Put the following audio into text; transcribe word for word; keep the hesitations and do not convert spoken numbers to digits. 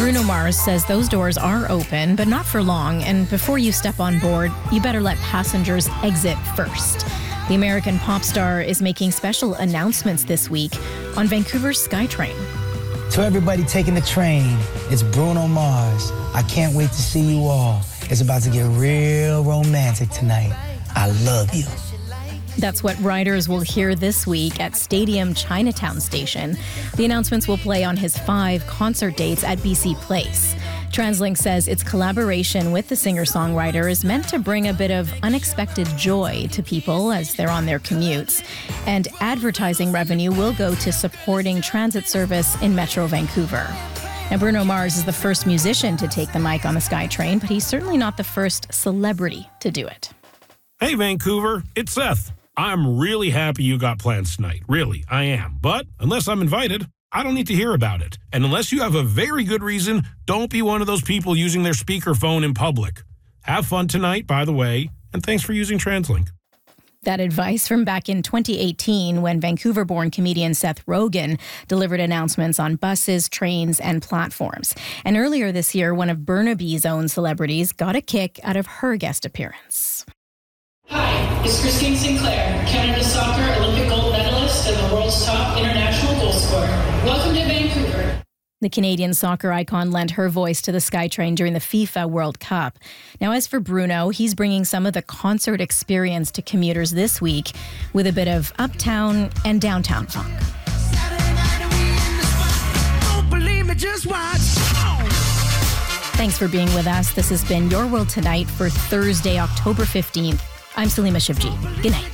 Bruno Mars says those doors are open, but not for long. And before you step on board, you better let passengers exit first. The American pop star is making special announcements this week on Vancouver's SkyTrain. To everybody taking the train, it's Bruno Mars. I can't wait to see you all. It's about to get real romantic tonight. I love you. That's what riders will hear this week at Stadium Chinatown Station. The announcements will play on his five concert dates at B C Place. TransLink says its collaboration with the singer-songwriter is meant to bring a bit of unexpected joy to people as they're on their commutes. And advertising revenue will go to supporting transit service in Metro Vancouver. Now, Bruno Mars is the first musician to take the mic on the SkyTrain, but he's certainly not the first celebrity to do it. Hey, Vancouver, it's Seth. I'm really happy you got plans tonight. Really, I am. But unless I'm invited, I don't need to hear about it. And unless you have a very good reason, don't be one of those people using their speakerphone in public. Have fun tonight, by the way, and thanks for using TransLink. That advice from back in twenty eighteen when Vancouver-born comedian Seth Rogen delivered announcements on buses, trains, and platforms. And earlier this year, one of Burnaby's own celebrities got a kick out of her guest appearance. Hi, it's Christine Sinclair, Canada soccer Olympic gold medalist and the world's top international goal scorer. Welcome to Vancouver. The Canadian soccer icon lent her voice to the SkyTrain during the FIFA World Cup. Now, as for Bruno, he's bringing some of the concert experience to commuters this week with a bit of uptown and downtown funk. Thanks for being with us. This has been Your World Tonight for Thursday, October fifteenth. I'm Salima Shivji. Good night.